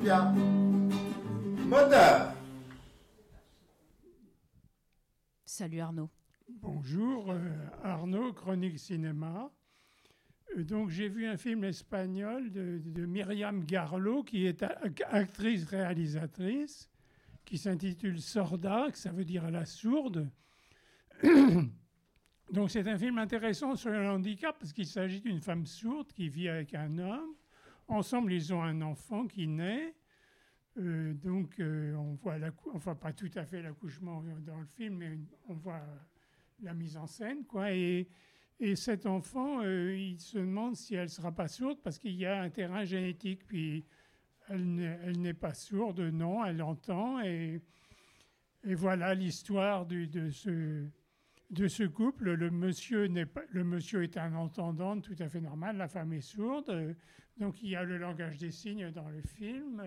Bien. Moteur. Salut Arnaud. Bonjour, Arnaud, Chronique Cinéma. Donc j'ai vu un film espagnol de Myriam Garlo, qui est actrice-réalisatrice, qui s'intitule Sorda, que ça veut dire la sourde. Donc c'est un film intéressant sur le handicap, parce qu'il s'agit d'une femme sourde qui vit avec un homme. Ensemble, ils ont un enfant qui naît. On voit enfin pas tout à fait l'accouchement dans le film, mais on voit la mise en scène, quoi. Et cet enfant, il se demande si elle ne sera pas sourde parce qu'il y a un terrain génétique. Puis elle n'est pas sourde, non, elle entend. Et voilà l'histoire de ce couple. Le monsieur est un entendant tout à fait normal, la femme est sourde. Donc il y a le langage des signes dans le film.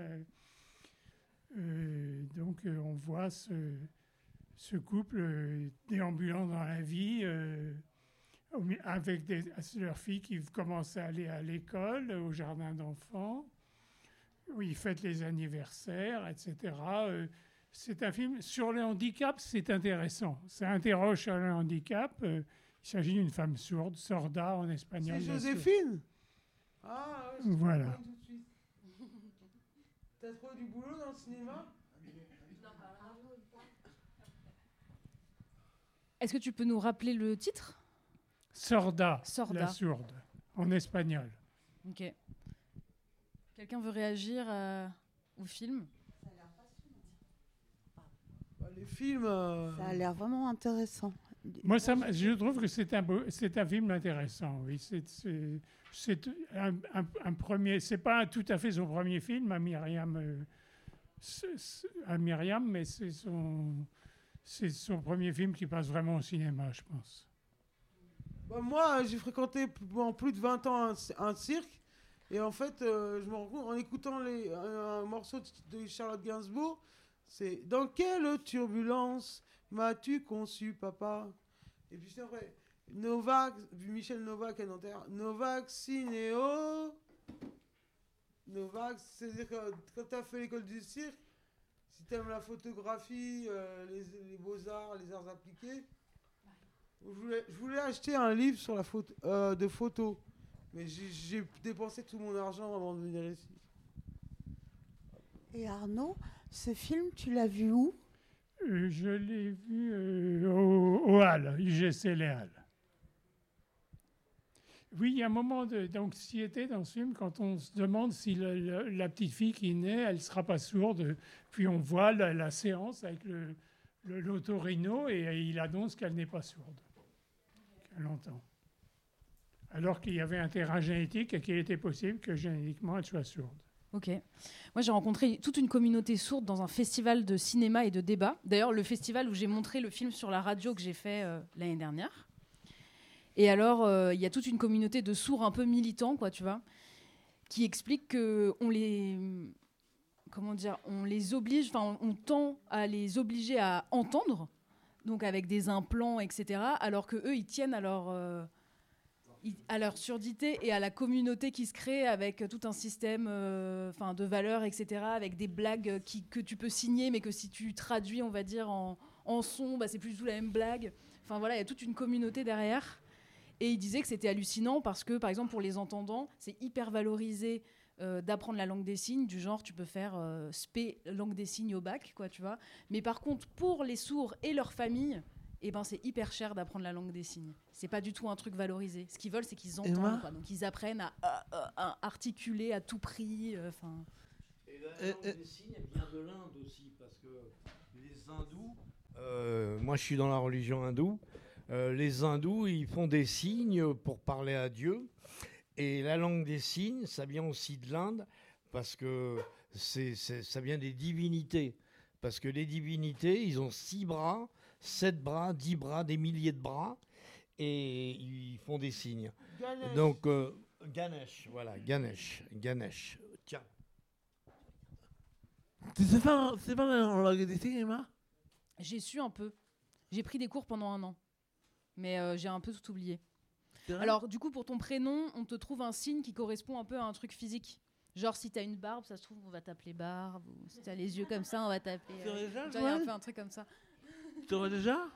On voit ce couple déambulant dans la vie avec leurs filles qui commencent à aller à l'école, au jardin d'enfants, où ils fêtent les anniversaires, etc. C'est un film sur le handicap, c'est intéressant. Ça interroge sur le handicap. Il s'agit d'une femme sourde, sorda en espagnol. C'est Joséphine. Ah, ouais, voilà. Tout de suite. T'as trouvé du boulot dans le cinéma? Est-ce que tu peux nous rappeler le titre? Sorda, Sorda, la sourde, en espagnol. Ok. Quelqu'un veut réagir au film? Les films... Ça a l'air vraiment intéressant. Moi, je trouve que c'est un film intéressant. Oui, c'est un premier. C'est pas tout à fait son premier film à Myriam, mais c'est son premier film qui passe vraiment au cinéma, je pense. Moi, j'ai fréquenté pendant plus de 20 ans un cirque. Et en fait, je me rends compte, en écoutant un morceau de Charlotte Gainsbourg, c'est « Dans quelle turbulence m'as-tu conçu, papa ?» Et puis c'est vrai, Novak, Michel Novak à Nanterre, Novak Cinéo. Novak, c'est-à-dire que quand tu as fait l'école du cirque, si tu aimes la photographie, les beaux-arts, les arts appliqués, je voulais acheter un livre sur la photo, de photos, mais j'ai dépensé tout mon argent avant de venir ici. Et Arnaud, ce film, tu l'as vu où? Je l'ai vu au Halles, UGC Les Halles. Oui, il y a un moment donc s'y était dans ce film quand on se demande si la petite fille qui naît, elle ne sera pas sourde. Puis on voit la séance avec l'otorino et il annonce qu'elle n'est pas sourde, qu'elle entend. Alors qu'il y avait un terrain génétique et qu'il était possible que génétiquement elle soit sourde. Ok. Moi, j'ai rencontré toute une communauté sourde dans un festival de cinéma et de débat. D'ailleurs, le festival où j'ai montré le film sur la radio que j'ai fait l'année dernière. Et alors, il y a toute une communauté de sourds un peu militants, quoi, tu vois, qui expliquent qu'on les... Comment dire? On les oblige, enfin, on tend à les obliger à entendre, donc avec des implants, etc., alors qu'eux, ils tiennent à leur surdité et à la communauté qui se crée avec tout un système de valeurs, etc., avec des blagues que tu peux signer, mais que si tu traduis, on va dire, en son, c'est plus du tout la même blague. Enfin voilà, il y a toute une communauté derrière. Et il disait que c'était hallucinant parce que, par exemple, pour les entendants, c'est hyper valorisé d'apprendre la langue des signes, du genre, tu peux faire spé langue des signes au bac, quoi, tu vois. Mais par contre, pour les sourds et leurs familles, c'est hyper cher d'apprendre la langue des signes. C'est pas du tout un truc valorisé. Ce qu'ils veulent, c'est qu'ils entendent, quoi. Donc ils apprennent à articuler à tout prix. Et la langue des signes, elle vient de l'Inde aussi, parce que les hindous, moi je suis dans la religion hindoue, les hindous, ils font des signes pour parler à Dieu. Et la langue des signes, ça vient aussi de l'Inde, parce que ça vient des divinités. Parce que les divinités, ils ont 6 bras, 7 bras, 10 bras, des milliers de bras, et ils font des signes. Ganesh. Donc, Ganesh, voilà, Ganesh. Tiens. C'est pas en langue des signes, Emma? J'ai su un peu. J'ai pris des cours pendant 1 an. Mais j'ai un peu tout oublié. Alors, du coup, pour ton prénom, on te trouve un signe qui correspond un peu à un truc physique. Genre, si t'as une barbe, ça se trouve, on va t'appeler Barbe. Ou si t'as les yeux comme ça, on va t'appeler. Tu aurais déjà, tu vois, il y a un Joël peu un truc comme ça. Tu aurais déjà?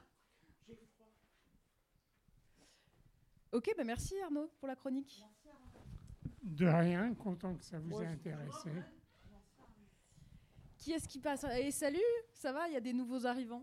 Ok, bah merci Arnaud pour la chronique. De rien, content que ça vous ait intéressé. Qui est-ce qui passe? Et salut, ça va? Il y a des nouveaux arrivants.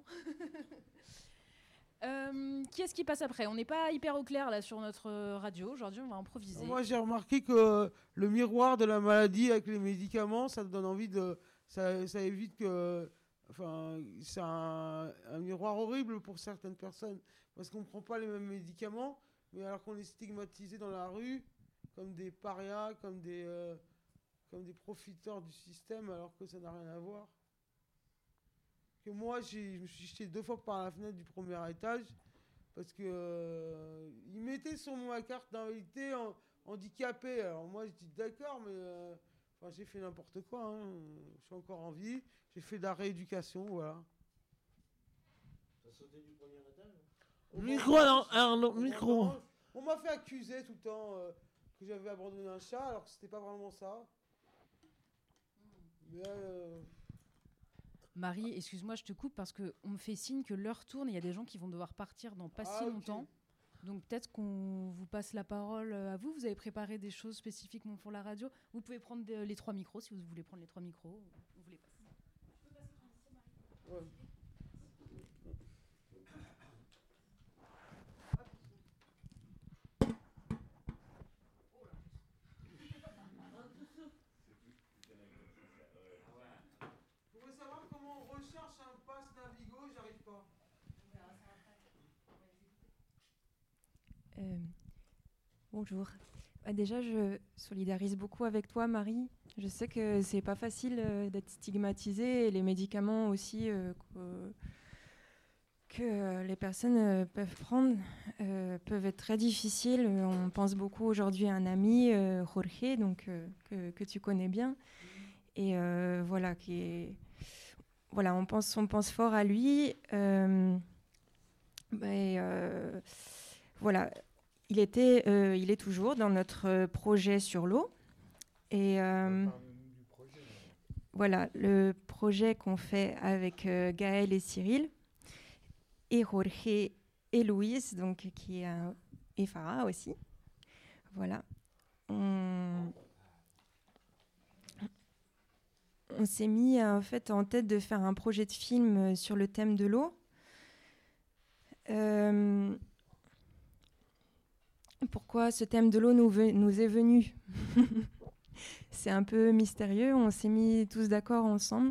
Qui est-ce qui passe après? On n'est pas hyper au clair là sur notre radio. Aujourd'hui, on va improviser. Moi, j'ai remarqué que le miroir de la maladie avec les médicaments, ça te donne envie de... Ça évite que... Enfin, c'est un miroir horrible pour certaines personnes. Parce qu'on ne prend pas les mêmes médicaments, mais alors qu'on est stigmatisé dans la rue, comme des parias, comme des profiteurs du système, alors que ça n'a rien à voir. Que moi, je me suis jeté 2 fois par la fenêtre du premier étage parce que ils mettaient sur ma carte d'invalidité handicapé. Alors moi, je dis d'accord, mais j'ai fait n'importe quoi. Hein. Je suis encore en vie. J'ai fait de la rééducation, voilà. T'as sauté du premier étage? Micro, Arnaud, micro. On m'a fait accuser tout le temps que j'avais abandonné un chat, alors que c'était pas vraiment ça. Mais Marie, excuse-moi, je te coupe parce qu'on me fait signe que l'heure tourne et il y a des gens qui vont devoir partir dans pas si longtemps. Donc peut-être qu'on vous passe la parole à vous. Vous avez préparé des choses spécifiquement pour la radio. Vous pouvez prendre les 3 micros si vous voulez prendre les 3 micros. On vous les passe. Ouais. Je voudrais savoir comment on recherche un pass Navigo, j'arrive pas. Bonjour. Déjà, je solidarise beaucoup avec toi, Marie. Je sais que c'est pas facile d'être stigmatisée et les médicaments aussi que les personnes peuvent prendre peuvent être très difficiles. On pense beaucoup aujourd'hui à un ami, Jorge, donc, que tu connais bien. Et voilà, on pense fort à lui. Voilà. Il est toujours dans notre projet sur l'eau. Et voilà, le projet qu'on fait avec Gaël et Cyril, et Jorge et Louise, donc, et Farah aussi. Voilà. On s'est mis en fait en tête de faire un projet de film sur le thème de l'eau. Pourquoi ce thème de l'eau nous est venu? C'est un peu mystérieux. On s'est mis tous d'accord ensemble.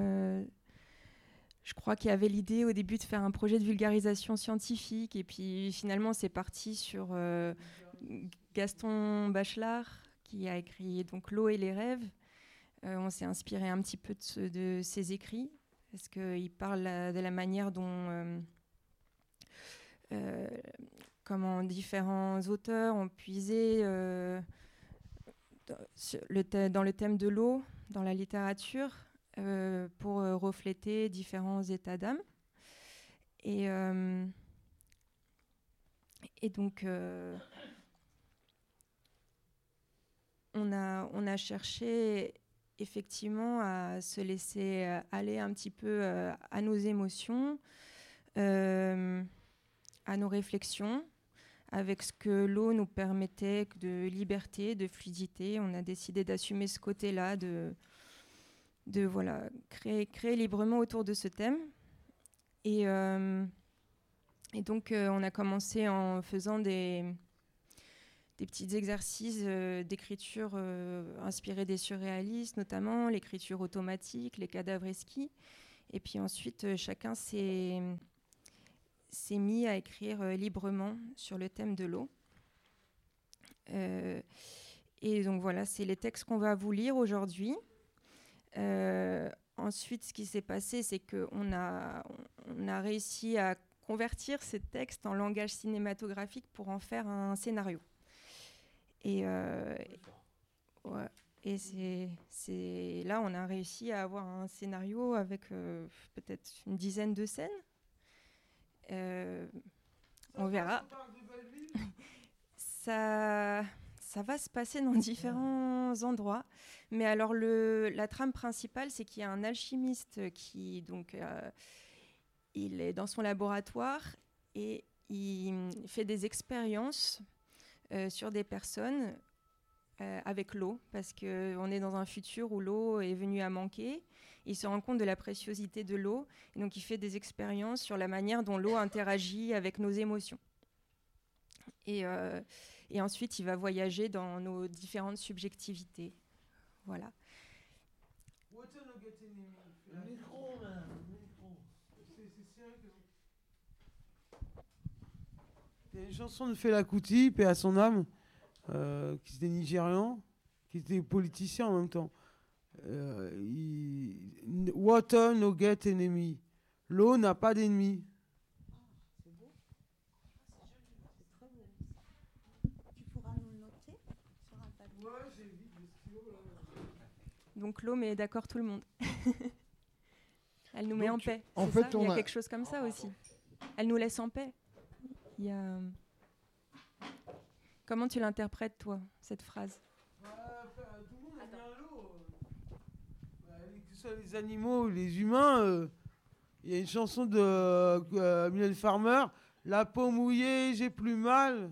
Je crois qu'il y avait l'idée au début de faire un projet de vulgarisation scientifique. Et puis finalement, c'est parti sur Gaston Bachelard, qui a écrit donc, L'eau et les rêves. On s'est inspiré un petit peu de ses écrits, parce qu'il parle de la manière dont... comment différents auteurs ont puisé dans le thème de l'eau, dans la littérature, pour refléter différents états d'âme. Et donc, on a cherché effectivement à se laisser aller un petit peu à nos émotions, à nos réflexions, avec ce que l'eau nous permettait de liberté, de fluidité. On a décidé d'assumer ce côté-là, de voilà, créer librement autour de ce thème. Et donc, on a commencé en faisant des petits exercices d'écriture inspirés des surréalistes, notamment l'écriture automatique, les cadavres esquis. Et puis ensuite, chacun s'est mis à écrire librement sur le thème de l'eau. Et donc voilà, c'est les textes qu'on va vous lire aujourd'hui. Ensuite, ce qui s'est passé, c'est qu'on a réussi à convertir ces textes en langage cinématographique pour en faire un scénario. Et c'est là, on a réussi à avoir un scénario avec peut-être une dizaine de scènes. On verra. Ça ça va se passer dans différents endroits. Mais alors, la trame principale, c'est qu'il y a un alchimiste qui, donc, il est dans son laboratoire et il fait des expériences sur des personnes avec l'eau, parce qu'on est dans un futur où l'eau est venue à manquer. Il se rend compte de la préciosité de l'eau, et donc il fait des expériences sur la manière dont l'eau interagit avec nos émotions. Et ensuite, il va voyager dans nos différentes subjectivités. Voilà. Il y a une chanson de Fela Kuti, paix à son âme, qui était nigérian, qui était politicien en même temps. Water no get enemy. L'eau n'a pas d'ennemi. Tu pourras nous le noter sur un papier. Ouais, j'ai vite le stylo là. Donc l'eau met d'accord tout le monde. Elle nous met Donc, en paix. en C'est fait, ça Il y on a a- quelque chose comme ça aussi. Elle nous laisse en paix. Il y a... Comment tu l'interprètes, toi, cette phrase? Tout le monde aime bien l'eau. Que ce soit les animaux ou les humains, il y a une chanson de Mylène Farmer, la peau mouillée, j'ai plus mal.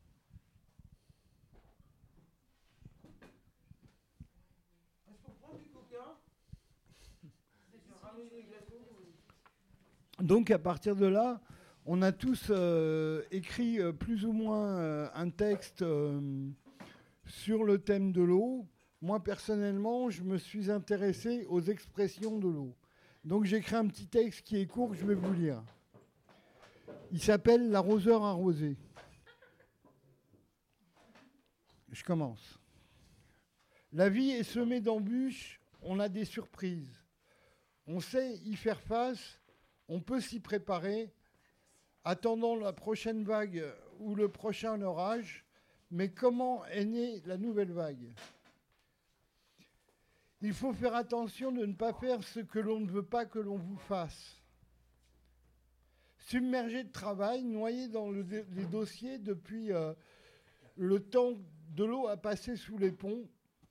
Je peux prendre du coca? J'ai ramené des gâteaux. Donc à partir de là, on a tous écrit plus ou moins un texte sur le thème de l'eau. Moi personnellement, je me suis intéressé aux expressions de l'eau. Donc j'ai écrit un petit texte qui est court, que je vais vous lire. Il s'appelle L'arroseur arrosé. Je commence. La vie est semée d'embûches, on a des surprises. On sait y faire face, on peut s'y préparer, attendant la prochaine vague ou le prochain orage. Mais comment est née la nouvelle vague ? Il faut faire attention de ne pas faire ce que l'on ne veut pas que l'on vous fasse. Submergé de travail, noyé dans les dossiers depuis le temps de l'eau à passer sous les ponts,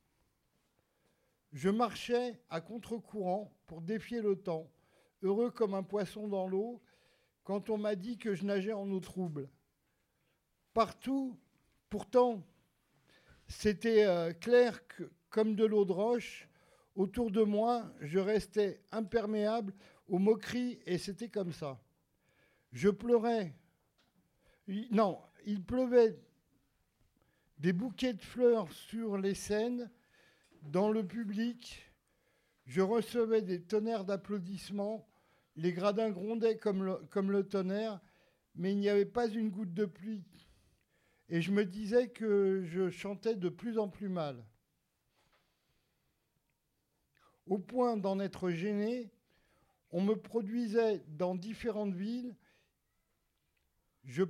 je marchais à contre-courant pour défier le temps, heureux comme un poisson dans l'eau, quand on m'a dit que je nageais en eau trouble. Partout, pourtant, c'était clair comme de l'eau de roche. Autour de moi, je restais imperméable aux moqueries et c'était comme ça. Je pleurais. Non, il pleuvait des bouquets de fleurs sur les scènes, dans le public. Je recevais des tonnerres d'applaudissements. Les gradins grondaient comme le tonnerre, mais il n'y avait pas une goutte de pluie. Et je me disais que je chantais de plus en plus mal. Au point d'en être gêné, on me produisait dans différentes villes. Il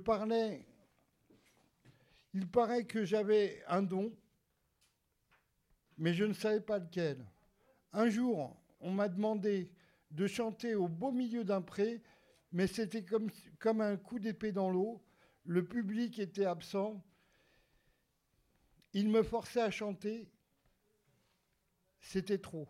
paraît que j'avais un don, mais je ne savais pas lequel. Un jour, on m'a demandé de chanter au beau milieu d'un pré, mais c'était comme un coup d'épée dans l'eau. Le public était absent. Il me forçait à chanter. C'était trop.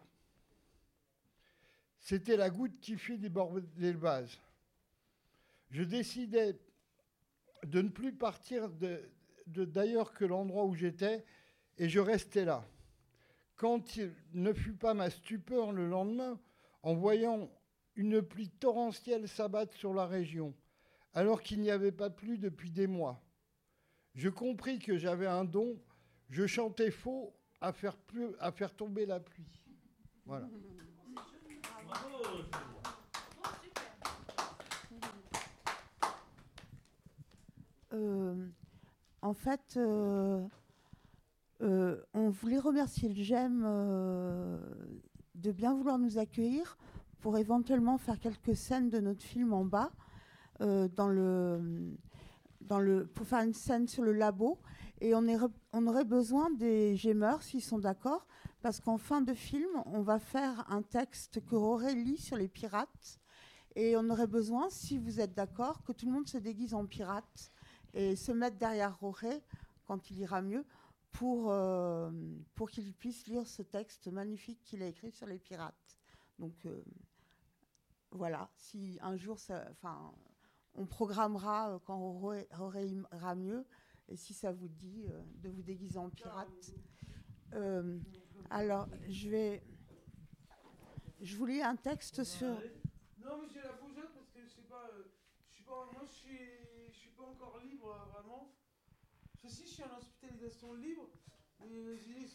C'était la goutte qui fit déborder le vase. Je décidai de ne plus partir d'ailleurs que l'endroit où j'étais, et je restais là. Quand il ne fut pas ma stupeur le lendemain, en voyant une pluie torrentielle s'abattre sur la région, alors qu'il n'y avait pas plu depuis des mois. Je compris que j'avais un don, je chantais faux à faire tomber la pluie. Voilà. En fait, on voulait remercier le GEM de bien vouloir nous accueillir pour éventuellement faire quelques scènes de notre film en bas, pour faire une scène sur le labo. Et on aurait besoin des GEMeurs, s'ils sont d'accord, parce qu'en fin de film, on va faire un texte que Roré lit sur les pirates. Et on aurait besoin, si vous êtes d'accord, que tout le monde se déguise en pirate et se mette derrière Roré, quand il ira mieux, pour qu'il puisse lire ce texte magnifique qu'il a écrit sur les pirates. Donc voilà, si un jour, on programmera quand Auré ira mieux, et si ça vous dit de vous déguiser en pirate. Alors, je vous lis un texte sur... Non, mais j'ai la bougeotte parce que je sais pas, moi je suis pas encore libre vraiment. Si, je suis en hospitalisation libre, mais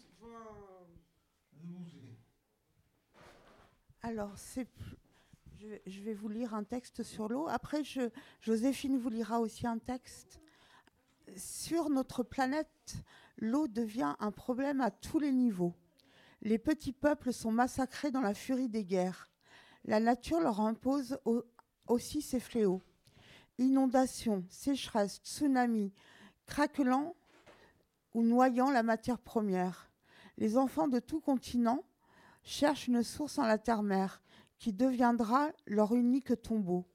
Alors, je vais vous lire un texte sur l'eau. Après, Joséphine vous lira aussi un texte. Sur notre planète, l'eau devient un problème à tous les niveaux. Les petits peuples sont massacrés dans la furie des guerres. La nature leur impose aussi ses fléaux. Inondations, sécheresses, tsunamis, craquelant ou noyant la matière première. Les enfants de tout continent cherchent une source en la terre-mère qui deviendra leur unique tombeau.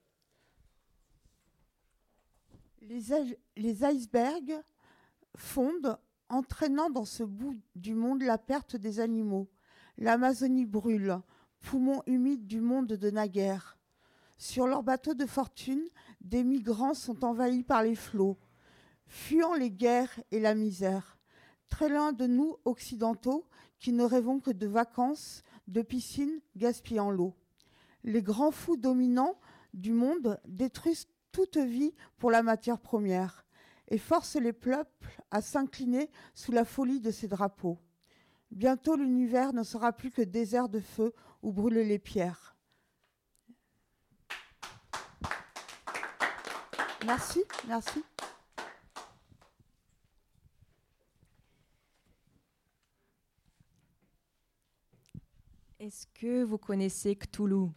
Les icebergs fondent, entraînant dans ce bout du monde la perte des animaux. L'Amazonie brûle, poumon humide du monde de naguère. Sur leurs bateaux de fortune, des migrants sont envahis par les flots, fuyant les guerres et la misère. Très loin de nous, occidentaux, qui ne rêvons que de vacances, de piscines, gaspillant l'eau. Les grands fous dominants du monde détruisent toute vie pour la matière première et forcent les peuples à s'incliner sous la folie de ces drapeaux. Bientôt, l'univers ne sera plus que désert de feu où brûlent les pierres. Merci, merci. Est-ce que vous connaissez Cthulhu?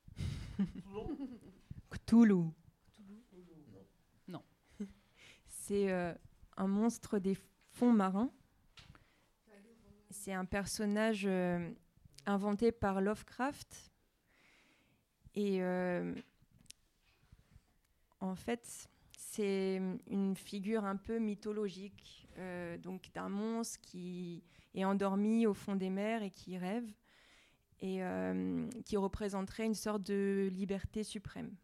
Cthulhu. Non. C'est un monstre des fonds marins. C'est un personnage inventé par Lovecraft. Et en fait, c'est une figure un peu mythologique, donc d'un monstre qui est endormi au fond des mers et qui rêve, et qui représenterait une sorte de liberté suprême.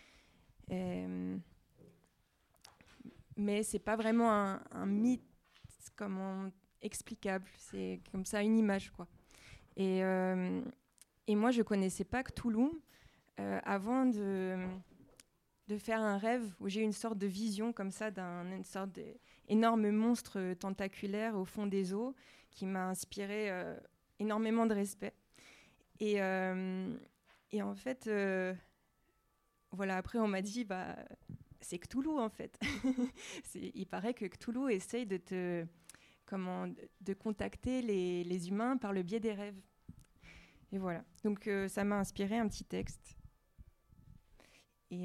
Mais c'est pas vraiment un mythe explicable, c'est comme ça une image, quoi. Et moi je connaissais pas Cthulhu avant de faire un rêve où j'ai eu une sorte de vision comme ça d'une sorte d'énorme monstre tentaculaire au fond des eaux qui m'a inspiré énormément de respect. Et en fait, voilà, après on m'a dit, c'est Cthulhu en fait. Il paraît que Cthulhu essaye de contacter les humains par le biais des rêves. Et voilà, donc ça m'a inspiré un petit texte. Et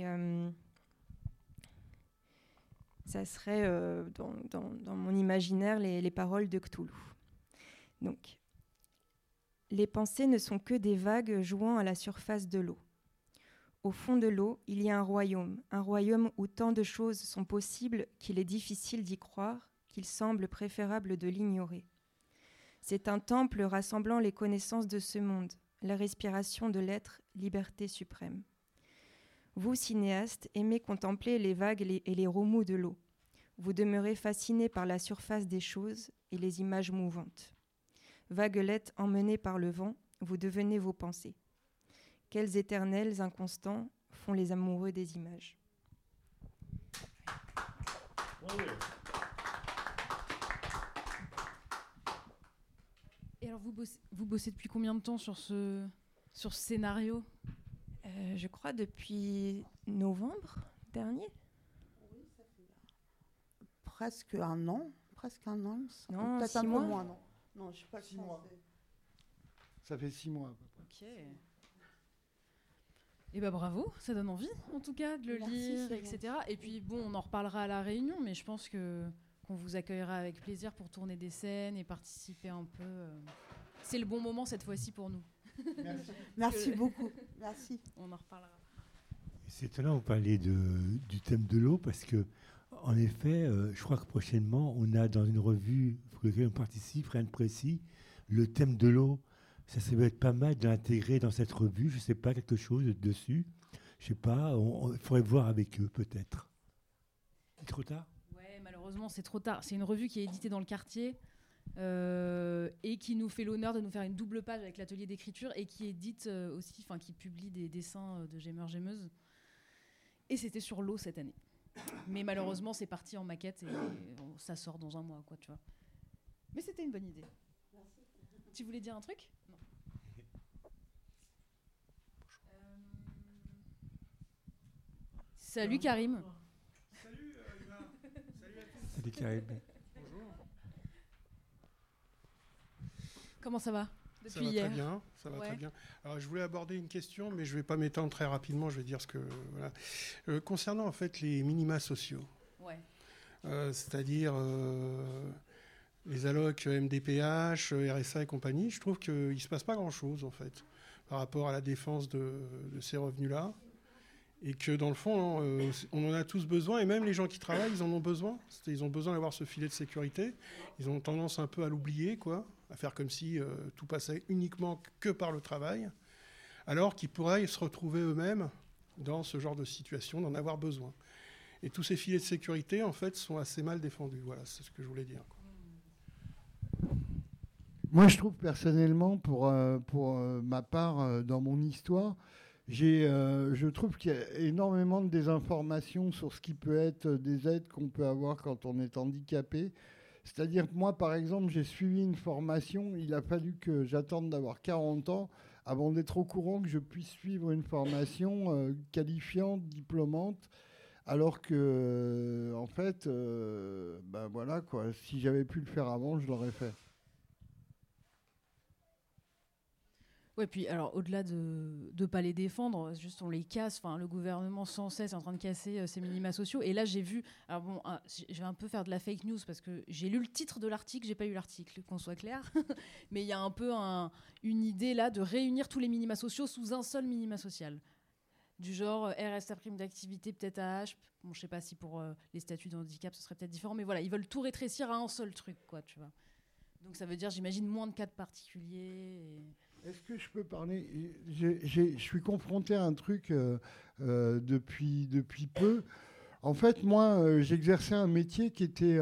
ça serait dans mon imaginaire les paroles de Cthulhu. Donc, les pensées ne sont que des vagues jouant à la surface de l'eau. Au fond de l'eau, il y a un royaume où tant de choses sont possibles qu'il est difficile d'y croire, qu'il semble préférable de l'ignorer. C'est un temple rassemblant les connaissances de ce monde, la respiration de l'être, liberté suprême. Vous, cinéastes, aimez contempler les vagues et les remous de l'eau. Vous demeurez fascinés par la surface des choses et les images mouvantes. Vaguelettes emmenées par le vent, vous devenez vos pensées. Quels éternels inconstants font les amoureux des images. Et alors vous bossez depuis combien de temps sur ce scénario? Je crois depuis novembre dernier. Oui, ça fait presque un an. Non, peut-être 6 un peu mois. moins, non. Non, je sais pas. 6 mois. Ça fait 6 mois à peu près. Ok. Et bravo, ça donne envie en tout cas de le lire, etc. Et puis bon, on en reparlera à la réunion, mais je pense qu'on vous accueillera avec plaisir pour tourner des scènes et participer un peu. C'est le bon moment cette fois-ci pour nous. Merci beaucoup. Merci. On en reparlera. C'est étonnant, vous parlez du thème de l'eau parce que En effet, je crois que prochainement, on a dans une revue pour laquelle on participe, rien de précis, le thème de l'eau. Ça va être pas mal de l'intégrer dans cette revue. Je ne sais pas, quelque chose dessus. Je ne sais pas, il faudrait voir avec eux peut-être. C'est trop tard ? Ouais, malheureusement, c'est trop tard. C'est une revue qui est éditée dans le quartier et qui nous fait l'honneur de nous faire une double page avec l'atelier d'écriture et qui édite aussi, enfin qui publie des dessins de gémeurs-gémeuses. Et c'était sur l'eau cette année. Mais malheureusement, c'est parti en maquette et ça sort dans un mois, quoi, tu vois. Mais c'était une bonne idée. Merci. Tu voulais dire un truc ? Non. Salut Karim. Salut Yvan. Salut à tous. Salut Karim. Bonjour. Comment ça va Ça depuis va hier ? très bien, ça va très bien. Alors je voulais aborder une question, mais je ne vais pas m'étendre très rapidement, je vais dire ce que... Voilà. Concernant en fait les minima sociaux, ouais. C'est-à-dire les allocs MDPH, RSA et compagnie, je trouve qu'il ne se passe pas grand-chose en fait par rapport à la défense de ces revenus-là. Et que dans le fond, on en a tous besoin, et même les gens qui travaillent, ils en ont besoin. Ils ont besoin d'avoir ce filet de sécurité. Ils ont tendance un peu à l'oublier, quoi, à faire comme si tout passait uniquement que par le travail, alors qu'ils pourraient se retrouver eux-mêmes dans ce genre de situation, d'en avoir besoin. Et tous ces filets de sécurité, en fait, sont assez mal défendus. Voilà, c'est ce que je voulais dire, quoi. Moi, je trouve personnellement, pour ma part, dans mon histoire, je trouve qu'il y a énormément de désinformation sur ce qui peut être des aides qu'on peut avoir quand on est handicapé. C'est-à-dire que moi, par exemple, j'ai suivi une formation. Il a fallu que j'attende d'avoir 40 ans avant d'être au courant que je puisse suivre une formation qualifiante, diplômante. Alors que, en fait, ben voilà, quoi, si j'avais pu le faire avant, je l'aurais fait. Ouais, puis alors au-delà de ne pas les défendre, juste on les casse. Enfin, le gouvernement sans cesse est en train de casser ces minima sociaux. Et là, j'ai vu. Alors bon, je vais un peu faire de la fake news parce que j'ai lu le titre de l'article, j'ai pas eu l'article, qu'on soit clair. Mais il y a un peu une idée là de réunir tous les minima sociaux sous un seul minima social. Du genre RSA prime d'activité, peut-être AH. Bon, je sais pas si pour les statuts de handicap ce serait peut-être différent, mais voilà, ils veulent tout rétrécir à un seul truc, quoi, tu vois. Donc ça veut dire, j'imagine, moins de cas de particuliers. Est-ce que je peux parler ? Je suis confronté à un truc depuis peu. En fait, moi, j'exerçais un métier qui était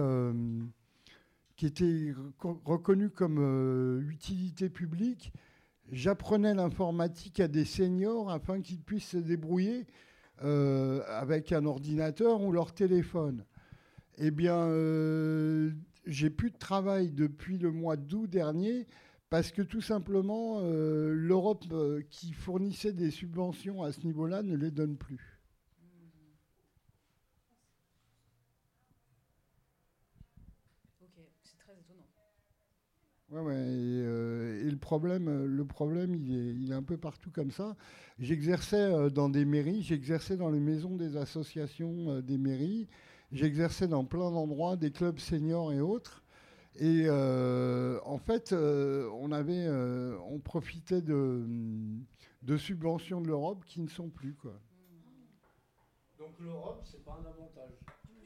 reconnu comme utilité publique. J'apprenais l'informatique à des seniors afin qu'ils puissent se débrouiller avec un ordinateur ou leur téléphone. Eh bien, j'ai plus de travail depuis le mois d'août dernier parce que tout simplement, l'Europe qui fournissait des subventions à ce niveau-là ne les donne plus. Ok, c'est très étonnant. Ouais, et le problème, il est un peu partout comme ça. J'exerçais dans des mairies, j'exerçais dans les maisons des associations des mairies, j'exerçais dans plein d'endroits, des clubs seniors et autres. Et en fait, on profitait de subventions de l'Europe qui ne sont plus, quoi. Donc l'Europe, c'est pas un avantage.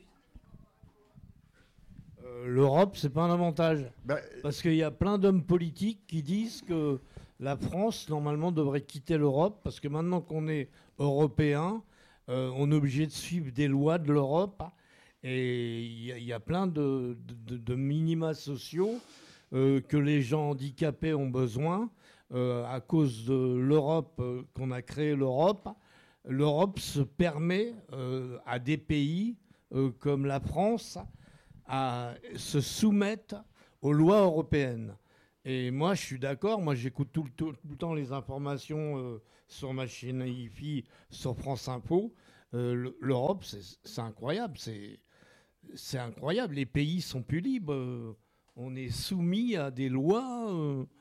L'Europe, c'est pas un avantage. Parce qu'il y a plein d'hommes politiques qui disent que la France, normalement, devrait quitter l'Europe, parce que maintenant qu'on est européen, on est obligé de suivre des lois de l'Europe. Et il y a plein de minima sociaux que les gens handicapés ont besoin à cause de l'Europe, qu'on a créé l'Europe. L'Europe se permet à des pays comme la France à se soumettre aux lois européennes. Et moi, je suis d'accord. Moi, j'écoute tout le temps les informations sur ma chaîne IFI, sur France Info. L'Europe, c'est incroyable. C'est incroyable. Les pays sont plus libres. On est soumis à des lois.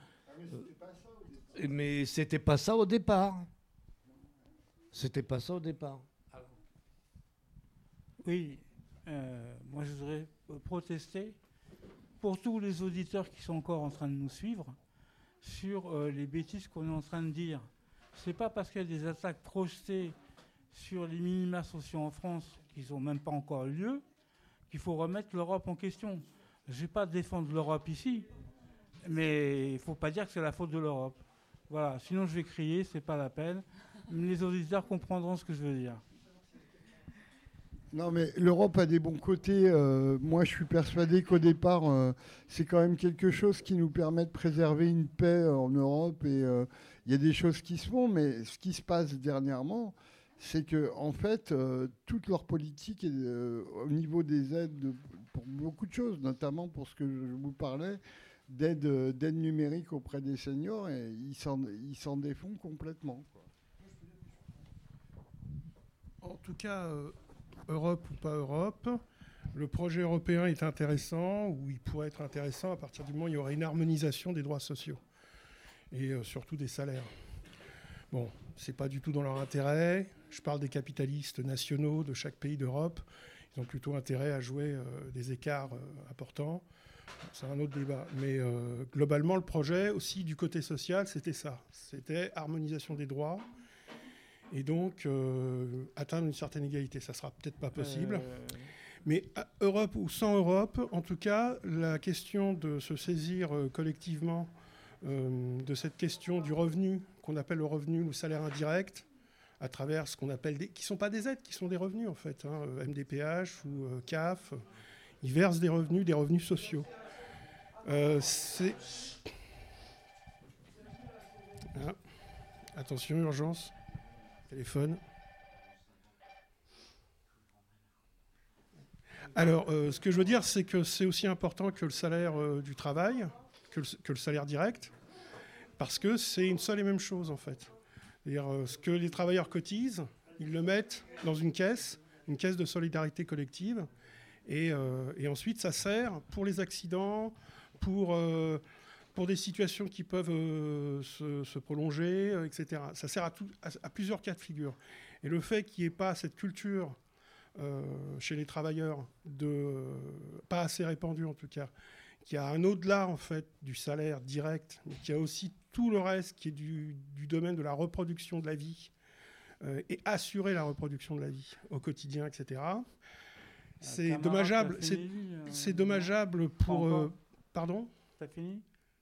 Mais c'était pas ça au départ. C'était pas ça au départ. Alors. Oui, moi je voudrais protester pour tous les auditeurs qui sont encore en train de nous suivre sur les bêtises qu'on est en train de dire. C'est pas parce qu'il y a des attaques projetées sur les minima sociaux en France qui n'ont même pas encore eu lieu qu'il faut remettre l'Europe en question. Je ne vais pas défendre l'Europe ici, mais il ne faut pas dire que c'est la faute de l'Europe. Voilà, sinon je vais crier, c'est pas la peine. Les auditeurs comprendront ce que je veux dire. Non, mais l'Europe a des bons côtés. Moi, je suis persuadé qu'au départ, c'est quand même quelque chose qui nous permet de préserver une paix en Europe. Et il y a des choses qui se font, mais ce qui se passe dernièrement, c'est que en fait, toute leur politique est, au niveau des aides pour beaucoup de choses, notamment pour ce que je vous parlais, d'aide numérique auprès des seniors, et ils s'en défont complètement, quoi. En tout cas, Europe ou pas Europe, le projet européen est intéressant, ou il pourrait être intéressant à partir du moment où il y aurait une harmonisation des droits sociaux et surtout des salaires. Bon, c'est pas du tout dans leur intérêt. Je parle des capitalistes nationaux de chaque pays d'Europe. Ils ont plutôt intérêt à jouer des écarts importants. C'est un autre débat. Mais globalement, le projet aussi du côté social, c'était ça. C'était harmonisation des droits. Et donc, atteindre une certaine égalité. Ça ne sera peut-être pas possible. Mais Europe ou sans Europe, en tout cas, la question de se saisir collectivement de cette question du revenu, qu'on appelle le revenu ou le salaire indirect, à travers ce qu'on appelle qui ne sont pas des aides, qui sont des revenus en fait. MDPH ou CAF, ils versent des revenus sociaux. C'est... Ah. Attention, urgence. Téléphone. Alors, ce que je veux dire, c'est que c'est aussi important que le salaire du travail, que le salaire direct, parce que c'est une seule et même chose, en fait. C'est-à-dire, ce que les travailleurs cotisent, ils le mettent dans une caisse de solidarité collective, et ensuite, ça sert pour les accidents, pour des situations qui peuvent se prolonger, etc. Ça sert à plusieurs cas de figure. Et le fait qu'il n'y ait pas cette culture chez les travailleurs, pas assez répandue en tout cas, qu'il y a un au-delà en fait du salaire direct, mais qu'il y a aussi tout le reste qui est du domaine de la reproduction de la vie, et assurer la reproduction de la vie au quotidien, etc. C'est dommageable. C'est dommageable pour... pardon ? T'as fini ?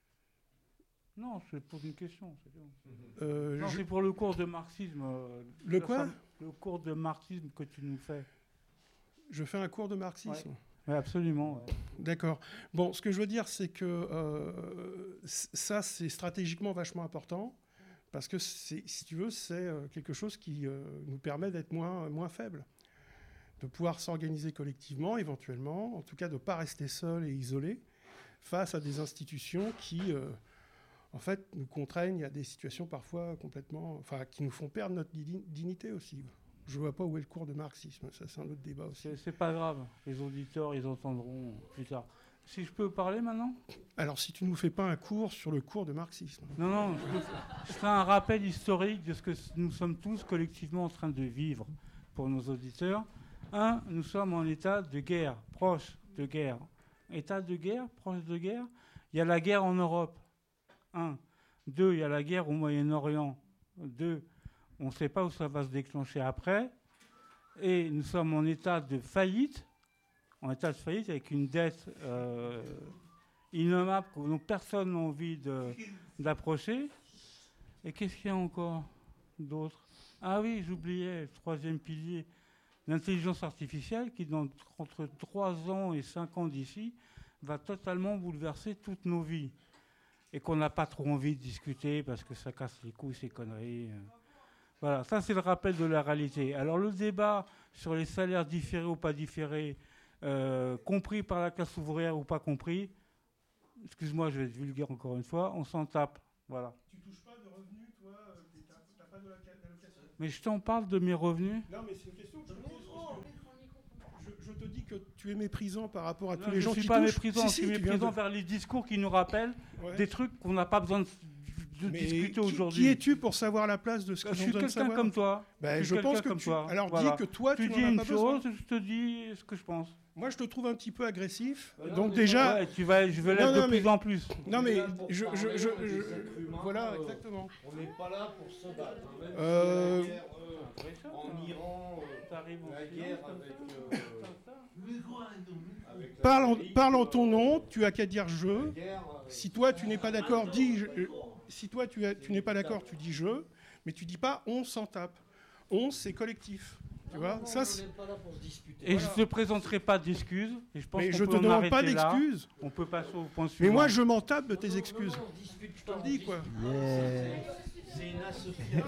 Non, je pose une question. Non, c'est pour le cours de marxisme. Le quoi ? Le cours de marxisme que tu nous fais. Je fais un cours de marxisme ? Oui, absolument. Ouais. D'accord. Bon, ce que je veux dire, c'est que ça, c'est stratégiquement vachement important, parce que, si tu veux, c'est quelque chose qui nous permet d'être moins faibles, de pouvoir s'organiser collectivement, éventuellement, en tout cas de ne pas rester seul et isolé, face à des institutions qui... en fait, nous contraignent à des situations parfois complètement... Enfin, qui nous font perdre notre dignité aussi. Je ne vois pas où est le cours de marxisme. Ça, c'est un autre débat aussi. C'est pas grave. Les auditeurs, ils entendront plus tard. Si je peux parler maintenant ? Alors, si tu ne nous fais pas un cours sur le cours de marxisme. Non, je ferai un rappel historique de ce que nous sommes tous collectivement en train de vivre pour nos auditeurs. Nous sommes en état de guerre, proche de guerre. État de guerre, proche de guerre. Il y a la guerre en Europe. 1. 2, il y a la guerre au Moyen-Orient. 2, on ne sait pas où ça va se déclencher après. Et nous sommes en état de faillite, avec une dette innommable dont personne n'a envie d'approcher. Et qu'est-ce qu'il y a encore d'autre ? Ah oui, j'oubliais, le troisième pilier, l'intelligence artificielle qui, entre 3 ans et 5 ans d'ici, va totalement bouleverser toutes nos vies. Et qu'on n'a pas trop envie de discuter parce que ça casse les couilles, ces conneries. Voilà, ça c'est le rappel de la réalité. Alors le débat sur les salaires différés ou pas différés, compris par la classe ouvrière ou pas compris, excuse-moi, je vais être vulgaire encore une fois, on s'en tape. Voilà. Tu touches pas de revenus, toi, t'as pas d'allocation. Mais je t'en parle de mes revenus. Non, mais c'est une question que je me pose. Je te dis que tu es méprisant par rapport à tous les gens qui touchent. Je suis méprisant vers les discours qui nous rappellent des trucs qu'on n'a pas besoin de discuter aujourd'hui. Qui es-tu pour savoir la place de ce qu'ils ont besoin de savoir ? Je suis quelqu'un comme toi. Je pense que tu... Alors dis que toi, tu n'en as pas besoin. Je te dis ce que je pense. Moi, je te trouve un petit peu agressif. Donc déjà... je vais l'être de plus en plus. Non, mais voilà, exactement. On n'est pas là pour se battre. En Iran... arrive en La silence, guerre comme avec, ça. Parle en ton nom, tu as qu'à dire je. Si toi tu n'es pas d'accord, dis si toi tu n'es pas d'accord, tu dis je, mais tu dis pas on s'en tape. On, c'est collectif. Tu vois, ça, Et je ne te présenterai pas d'excuses. Et je pense mais qu'on je peut te en demande pas arrêter là. d'excuses. On peut passer au point Mais suivant. moi, je m'en tape de tes excuses. Je te le dis, quoi. C'est une association.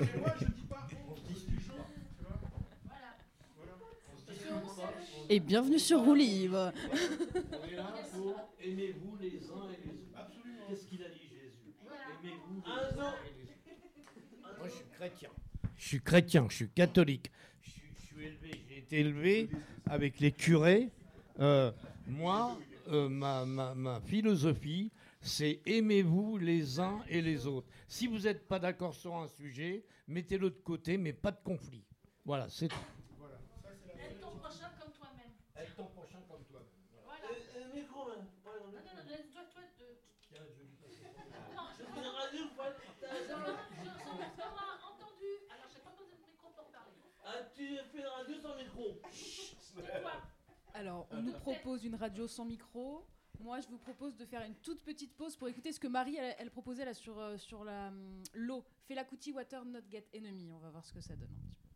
Et bienvenue sur Roue Libre. On est là pour aimez-vous les uns et les autres. Absolument. Qu'est-ce qu'il a dit Jésus? Aimez-vous les uns et les autres. Moi, je suis chrétien. Je suis catholique. J'ai été élevé avec les curés. Moi, ma philosophie, c'est aimez-vous les uns et les autres. Si vous n'êtes pas d'accord sur un sujet, mettez-le de côté, mais pas de conflit. Voilà, c'est tout. Aide ton prochain comme toi-même. Aide ton prochain comme toi-même. Voilà. Micro, Non, laisse-toi de... Tiens, je lui passe. Non, je on m'a entendu. Alors, je n'ai pas besoin de micro pour parler. Tu fais une radio sans micro. Tais-toi. Alors, on nous propose une radio sans micro. Moi, je vous propose de faire une toute petite pause pour écouter ce que Marie, elle proposait là sur l'eau. Fela Kuti, Water Not Get Enemy. On va voir ce que ça donne un petit peu.